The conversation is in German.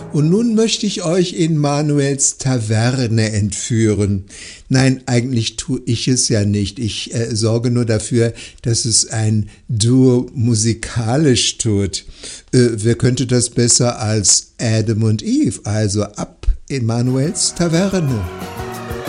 Und nun möchte ich euch in Manuels Taverne entführen. Nein, eigentlich tue ich es ja nicht. Ich sorge nur dafür, dass es ein Duo musikalisch tut. Wer könnte das besser als Adam und Eve? Also ab in Manuels Taverne.